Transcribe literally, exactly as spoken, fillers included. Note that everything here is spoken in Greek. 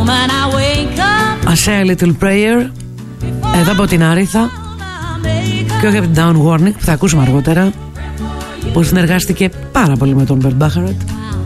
A Say a Little Prayer, εδώ από την Άριθα και όχι από την Down Warning που θα ακούσουμε αργότερα, που συνεργάστηκε πάρα πολύ με τον Bert Bacharach.